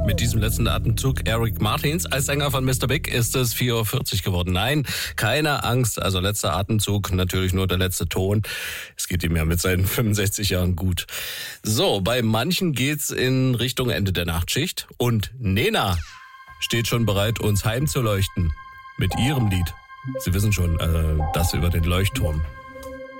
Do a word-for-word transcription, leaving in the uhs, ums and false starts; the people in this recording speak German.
Mit diesem letzten Atemzug Eric Martins als Sänger von Mister Big ist es vier Uhr vierzig geworden. Nein, keine Angst, also letzter Atemzug, natürlich nur der letzte Ton. Es geht ihm ja mit seinen fünfundsechzig Jahren gut. So, bei manchen geht's in Richtung Ende der Nachtschicht und Nena steht schon bereit, uns heimzuleuchten mit ihrem Lied. Sie wissen schon, äh, das über den Leuchtturm.